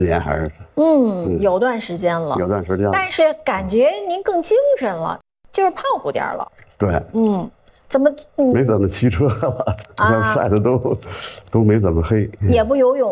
年还是有段时间了， 有段时间了， 但是感觉您更精神了，就是胖乎点了。 对， 怎么没怎么骑车了，晒的都没怎么黑， 也不游泳。